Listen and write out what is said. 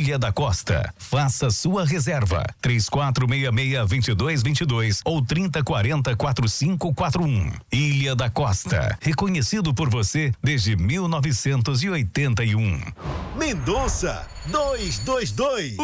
Ilha da Costa. Faça sua reserva. 3466-2222 ou 3040-4541. Ilha da Costa. Reconhecido por você desde 1981. Mendonça 222.